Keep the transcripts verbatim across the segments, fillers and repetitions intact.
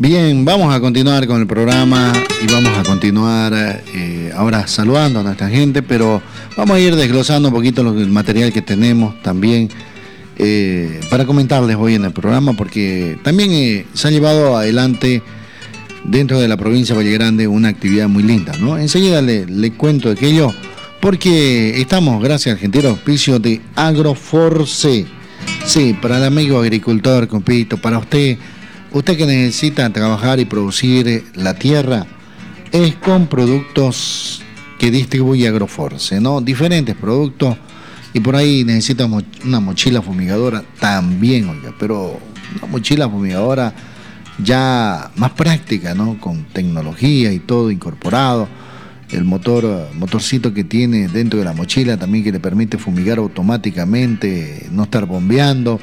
Bien, vamos a continuar con el programa y vamos a continuar eh, ahora saludando a nuestra gente, pero vamos a ir desglosando un poquito el material que tenemos también eh, para comentarles hoy en el programa, porque también eh, se ha llevado adelante dentro de la provincia de Valle Grande una actividad muy linda, ¿no? Enseguida le, le cuento aquello, porque estamos, gracias al gentil auspicio de Agroforce. Sí, para el amigo agricultor, compito, para usted, usted que necesita trabajar y producir la tierra, es con productos que distribuye Agroforce, ¿no? Diferentes productos, y por ahí necesita una mochila fumigadora también, oiga, pero una mochila fumigadora ya más práctica, ¿no? Con tecnología y todo incorporado. El motor, motorcito que tiene dentro de la mochila también, que le permite fumigar automáticamente, no estar bombeando,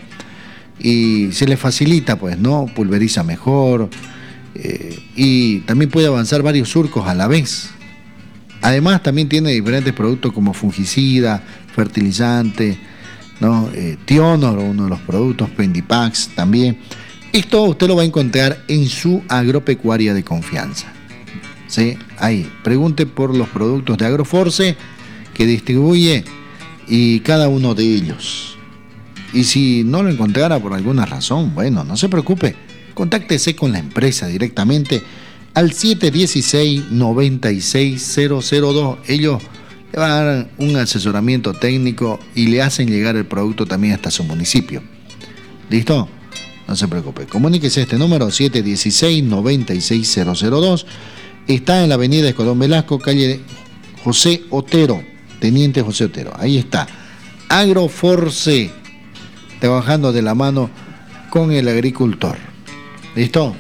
y se le facilita, pues, ¿no? Pulveriza mejor, eh, y también puede avanzar varios surcos a la vez. Además también tiene diferentes productos como fungicida, fertilizante, ¿no? Eh, Tionor, uno de los productos, Pendipax también. Esto usted lo va a encontrar en su agropecuaria de confianza. ¿Sí? Ahí, pregunte por los productos de Agroforce que distribuye y cada uno de ellos. Y si no lo encontrara por alguna razón, bueno, no se preocupe, contáctese con la empresa directamente al siete uno seis, nueve seis cero cero dos. Ellos le van a dar un asesoramiento técnico y le hacen llegar el producto también hasta su municipio. ¿Listo? No se preocupe, comuníquese a este número siete uno seis, nueve seis cero cero dos. Está en la avenida Escodón Velasco, calle José Otero, Teniente José Otero. Ahí está, Agroforce, trabajando de la mano con el agricultor. ¿Listo?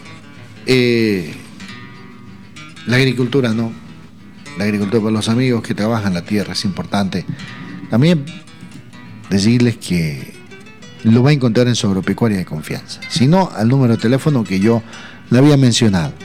Eh, la agricultura, ¿no? La agricultura para los amigos que trabajan la tierra es importante. También decirles que lo va a encontrar en su agropecuaria de confianza. Si no, al número de teléfono que yo le había mencionado.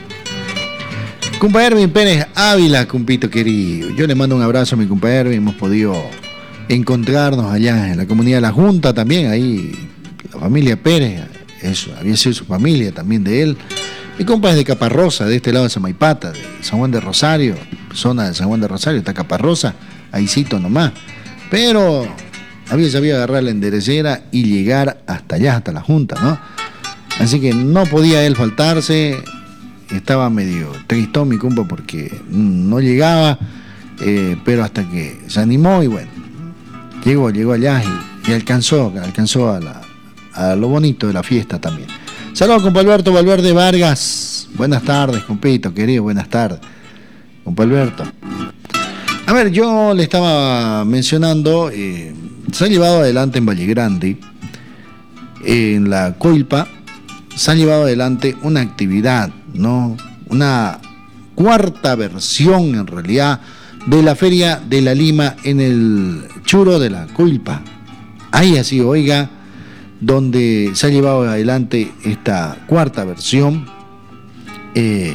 Compa Erwin Pérez Ávila, compito querido. Yo le mando un abrazo a mi compa Erwin. Hemos podido encontrarnos allá en la comunidad de La Junta también. Ahí la familia Pérez, eso, había sido su familia también de él. Mi compa es de Caparrosa, de este lado de Samaipata, de San Juan de Rosario, zona de San Juan de Rosario, está Caparrosa, ahícito nomás. Pero había sabido agarrar la enderecera y llegar hasta allá, hasta La Junta, ¿no? Así que no podía él faltarse. Estaba medio tristón mi compa porque no llegaba, eh, pero hasta que se animó y bueno, llegó, llegó allá y, y alcanzó, alcanzó a, la, a lo bonito de la fiesta también. Saludos, compa Alberto Valverde Vargas. Buenas tardes, compito querido, buenas tardes, compa Alberto. A ver, yo le estaba mencionando, eh, se ha llevado adelante en Valle Grande, en la Coilpa, se ha llevado adelante una actividad, ¿no? Una cuarta versión, en realidad, de la Feria de la Lima en el Churo de la Coilpa. Ahí así, oiga, donde se ha llevado adelante esta cuarta versión eh,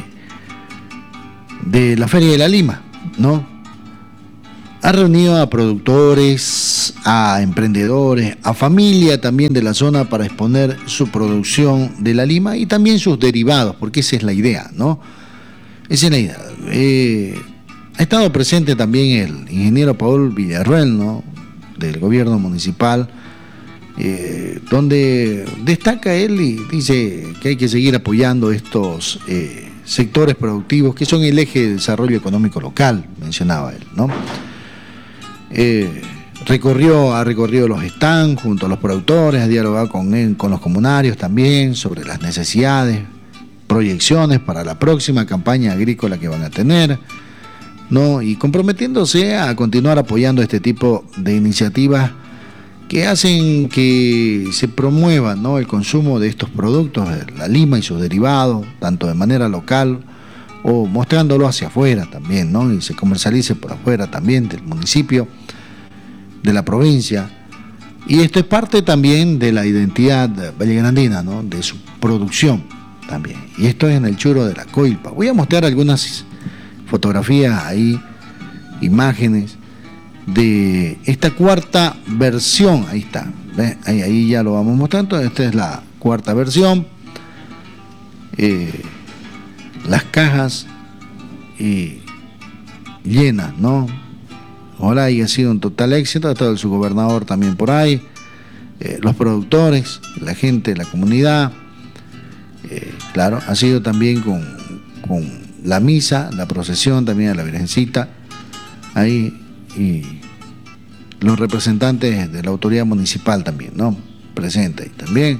de la Feria de la Lima, ¿no? Ha reunido a productores, a emprendedores, a familia también de la zona para exponer su producción de la lima y también sus derivados, porque esa es la idea, ¿no? Esa es la idea. Eh, ha estado presente también el ingeniero Paul Villarruel, ¿no? Del gobierno municipal, eh, donde destaca él y dice que hay que seguir apoyando estos eh, sectores productivos que son el eje de desarrollo económico local, mencionaba él, ¿no? Eh, recorrió, ha recorrido los stands junto a los productores, ha dialogado con, él, con los comunarios también sobre las necesidades, proyecciones para la próxima campaña agrícola que van a tener, ¿no? Y comprometiéndose a continuar apoyando este tipo de iniciativas que hacen que se promueva, ¿no? El consumo de estos productos, la lima y sus derivados, tanto de manera local o mostrándolo hacia afuera también, ¿no? Y se comercialice por afuera también del municipio, de la provincia. Y esto es parte también de la identidad vallegrandina, ¿no? De su producción también. Y esto es en el Churo de la Coilpa. Voy a mostrar algunas fotografías ahí, imágenes de esta cuarta versión. Ahí está, ¿ves? Ahí, ahí ya lo vamos mostrando. Esta es la cuarta versión. eh, las cajas eh, llenas, ¿no? Ojalá haya sido un total éxito. Ha estado el subgobernador también por ahí, eh, los productores, la gente, la comunidad. Eh, claro, ha sido también con, con la misa, la procesión también a la Virgencita, ahí, y los representantes de la autoridad municipal también, ¿no? Presentes ahí también.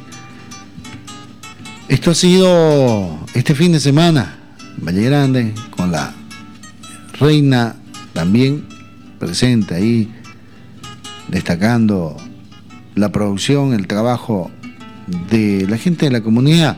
Esto ha sido este fin de semana, Valle Grande, con la reina también presente ahí, destacando la producción, el trabajo de la gente de la comunidad.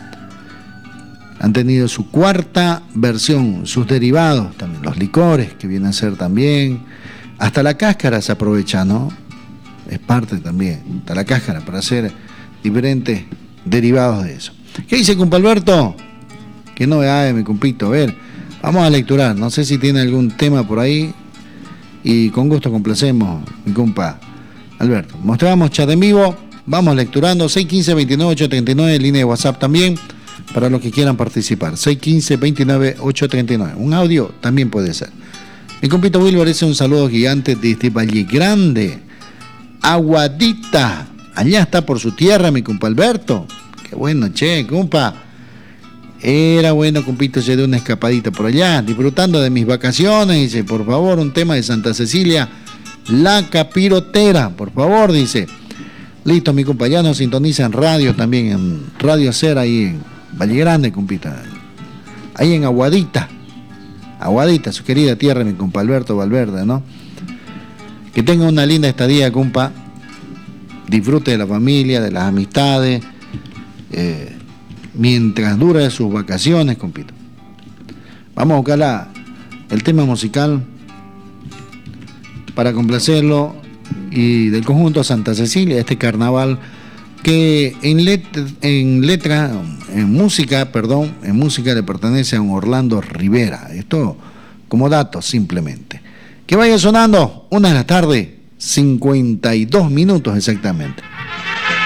Han tenido su cuarta versión, sus derivados, también los licores que vienen a ser también, hasta la cáscara se aprovecha, ¿no? Es parte también, hasta la cáscara para hacer diferentes derivados de eso. ¿Qué dice, compa Alberto? Qué novedades, mi compito. A ver, vamos a lecturar, no sé si tiene algún tema por ahí y con gusto complacemos, mi compa Alberto. Mostramos chat en vivo, vamos lecturando, seis uno cinco, veintinueve, ocho treinta y nueve, línea de WhatsApp también, para los que quieran participar, seis uno cinco, veintinueve, ocho treinta y nueve. Un audio también puede ser. Mi compito Wilber dice un saludo gigante desde Valle Grande, Aguadita. Allá está por su tierra, mi compa Alberto. Qué bueno, che, compa. Era bueno, compito, se dio una escapadita por allá, disfrutando de mis vacaciones. Dice, por favor, un tema de Santa Cecilia, La Capirotera, por favor, dice. Listo, mi compa, ya nos sintoniza en radio también, en Radio Cera, ahí en Valle Grande, compita. Ahí en Aguadita. Aguadita, su querida tierra, mi compa Alberto Valverde, ¿no? Que tenga una linda estadía, compa. Disfrute de la familia, de las amistades, eh, mientras dura sus vacaciones, compito. Vamos a buscar la, el tema musical para complacerlo, y del conjunto Santa Cecilia, este carnaval que en letra, en letra, en música, perdón, en música le pertenece a un Orlando Rivera. Esto como dato simplemente. Que vaya sonando, una de la tarde, cincuenta y dos minutos exactamente.